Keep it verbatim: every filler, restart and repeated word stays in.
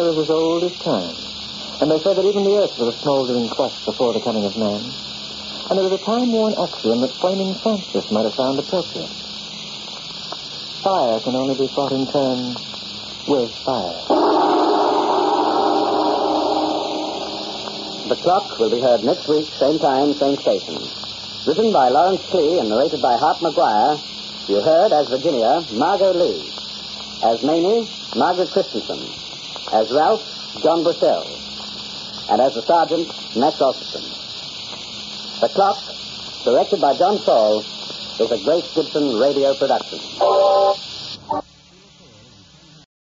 is as old as time. And they say that even the earth was a smoldering crust before the coming of man. And it was a time-worn axiom that flaming Francis might have found appropriate. Fire can only be fought in turn with fire. The Clock will be heard next week, same time, same station. Written by Lawrence Klee and narrated by Hart McGuire, you heard as Virginia, Margot Lee. As Mamie, Margaret Christensen. As Ralph, John Bushell. And as the Sergeant, Max Alston. The Clock, directed by John Saul, is a Grace Gibson radio production.